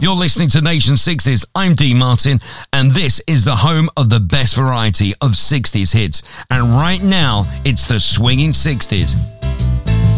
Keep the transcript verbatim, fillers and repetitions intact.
You're listening to Nation sixties. I'm Dean Martin, and this is the home of the best variety of sixties hits. And right now, it's the Swinging sixties.